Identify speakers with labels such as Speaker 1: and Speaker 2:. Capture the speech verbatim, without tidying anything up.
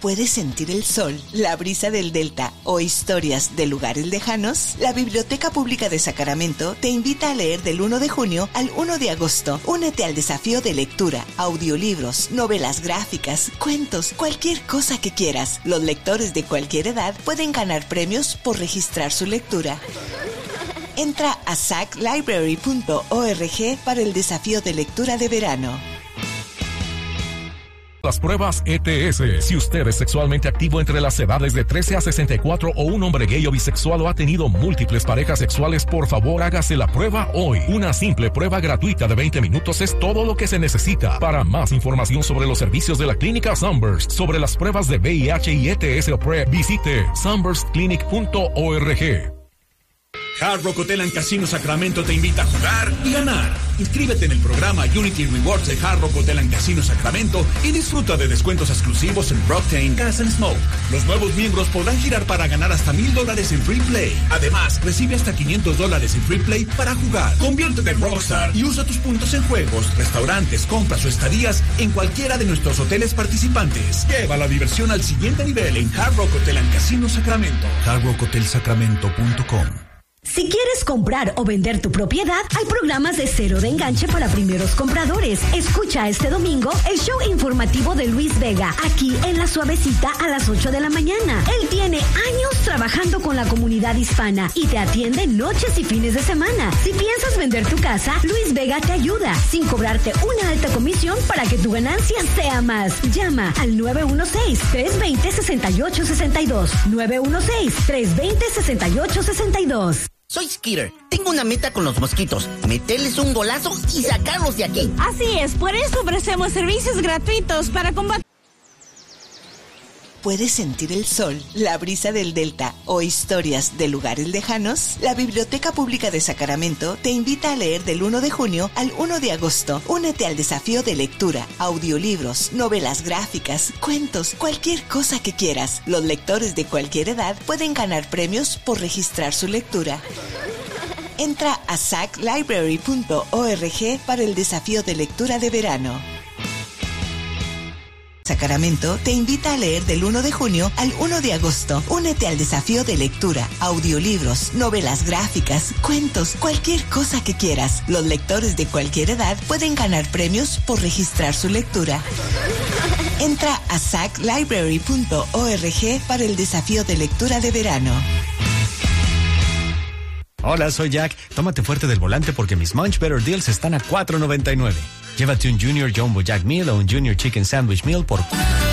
Speaker 1: ¿Puedes sentir el sol, la brisa del Delta o historias de lugares lejanos? La Biblioteca Pública de Sacramento te invita a leer del uno de junio al uno de agosto. Únete al desafío de lectura, audiolibros, novelas gráficas, cuentos, cualquier cosa que quieras. Los lectores de cualquier edad pueden ganar premios por registrar su lectura. Entra a sac library punto org para el desafío de lectura de verano.
Speaker 2: Las pruebas E T S. Si usted es sexualmente activo entre las edades de trece a sesenta y cuatro o un hombre gay o bisexual o ha tenido múltiples parejas sexuales, por favor hágase la prueba hoy. Una simple prueba gratuita de veinte minutos es todo lo que se necesita. Para más información sobre los servicios de la clínica Sunburst, sobre las pruebas de V I H y E T S o PrEP, visite sunburst clinic punto org.
Speaker 3: Hard Rock Hotel and Casino Sacramento te invita a jugar y ganar. Inscríbete en el programa Unity Rewards de Hard Rock Hotel and Casino Sacramento y disfruta de descuentos exclusivos en Rocktain, Gas and Smoke. Los nuevos miembros podrán girar para ganar hasta mil dólares en Free Play. Además, recibe hasta quinientos dólares en Free Play para jugar. Conviértete en Rockstar y usa tus puntos en juegos, restaurantes, compras o estadías en cualquiera de nuestros hoteles participantes. Lleva la diversión al siguiente nivel en Hard Rock Hotel and Casino Sacramento. hard rock hotel sacramento punto com.
Speaker 4: Si quieres comprar o vender tu propiedad, hay programas de cero de enganche para primeros compradores. Escucha este domingo el show informativo de Luis Vega, aquí en La Suavecita a las ocho de la mañana. Él tiene años trabajando con la comunidad hispana y te atiende noches y fines de semana. Si piensas vender tu casa, Luis Vega te ayuda, sin cobrarte una alta comisión para que tu ganancia sea más. Llama al nueve uno seis, tres dos cero, seis ocho seis dos. nueve uno seis, tres dos cero, seis ocho seis dos.
Speaker 5: Soy Skitter. Tengo una meta con los mosquitos. Meterles un golazo y sacarlos de aquí.
Speaker 6: Así es, por eso ofrecemos servicios gratuitos para combatir.
Speaker 1: ¿Puedes sentir el sol, la brisa del Delta o historias de lugares lejanos? La Biblioteca Pública de Sacramento te invita a leer del uno de junio al uno de agosto. Únete al desafío de lectura, audiolibros, novelas gráficas, cuentos, cualquier cosa que quieras. Los lectores de cualquier edad pueden ganar premios por registrar su lectura. Entra a sac library punto org para el desafío de lectura de verano. Sacramento te invita a leer del uno de junio al uno de agosto. Únete al desafío de lectura, audiolibros, novelas gráficas, cuentos, cualquier cosa que quieras. Los lectores de cualquier edad pueden ganar premios por registrar su lectura. Entra a sac library punto org para el desafío de lectura de verano.
Speaker 7: Hola, soy Jack. Tómate fuerte del volante porque mis Munch Better Deals están a cuatro noventa y nueve. Llévate un Junior Jumbo Jack Meal o un Junior Chicken Sandwich Meal por